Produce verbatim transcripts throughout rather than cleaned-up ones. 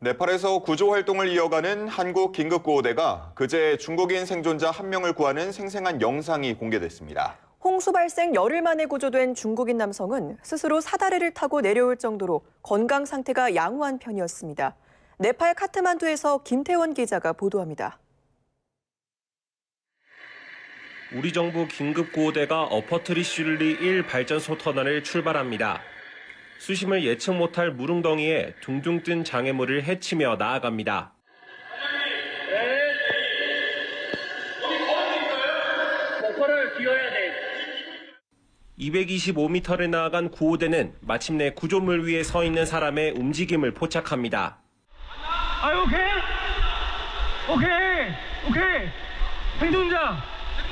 네팔에서 구조 활동을 이어가는 한국 긴급구호대가 그제 중국인 생존자 한 명을 구하는 생생한 영상이 공개됐습니다. 홍수 발생 열흘 만에 구조된 중국인 남성은 스스로 사다리를 타고 내려올 정도로 건강 상태가 양호한 편이었습니다. 네팔 카트만두에서 김태원 기자가 보도합니다. 우리 정부 긴급구호대가 어퍼트리슐리 일 발전소 터널을 출발합니다. 수심을 예측 못할 물웅덩이에 둥둥 뜬 장애물을 헤치며 나아갑니다. 이백이십오 미터를 나아간 구호대는 마침내 구조물 위에 서 있는 사람의 움직임을 포착합니다. 아, 오케이? 오케이! 오케이! 생존자!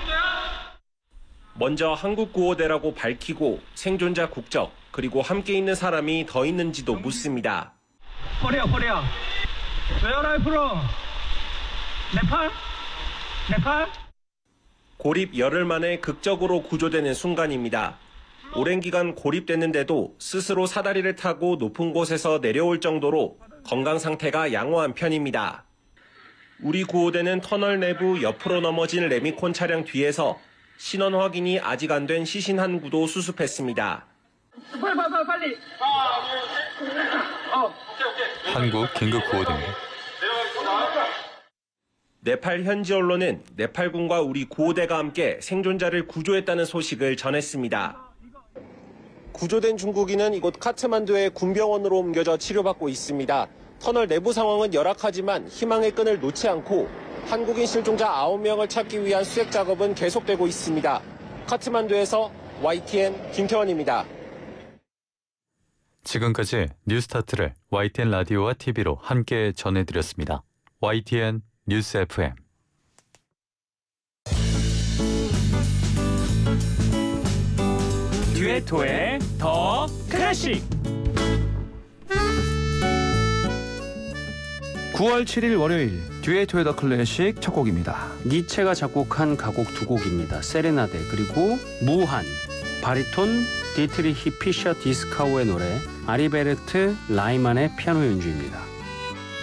먼저 한국 구호대라고 밝히고 생존자 국적, 그리고 함께 있는 사람이 더 있는지도 묻습니다. 코리아, 코리아. Where are you from? 네팔? 네팔? 고립 열흘 만에 극적으로 구조되는 순간입니다. 오랜 기간 고립됐는데도 스스로 사다리를 타고 높은 곳에서 내려올 정도로 건강 상태가 양호한 편입니다. 우리 구호대는 터널 내부 옆으로 넘어진 레미콘 차량 뒤에서 신원 확인이 아직 안 된 시신 한 구도 수습했습니다. 빨리, 빨리, 빨리. 어. 한국 긴급구호대입니다. 네팔 현지 언론은 네팔군과 우리 구호대가 함께 생존자를 구조했다는 소식을 전했습니다. 구조된 중국인은 이곳 카트만두의 군병원으로 옮겨져 치료받고 있습니다. 터널 내부 상황은 열악하지만 희망의 끈을 놓지 않고 한국인 실종자 아홉 명을 찾기 위한 수색 작업은 계속되고 있습니다. 카트만두에서 와이티엔 김태원입니다. 지금까지 뉴스타트를 와이티엔 라디오와 티비로 함께 전해드렸습니다. 와이티엔 뉴스 에프엠. 듀에토의 더 클래식. 구월 칠일 월요일 듀에토의 더 클래식 첫 곡입니다. 니체가 작곡한 가곡 두 곡입니다. 세레나데 그리고 무한. 바리톤 디트리히 피셔 디스카우의 노래, 아리베르트 라이만의 피아노 연주입니다.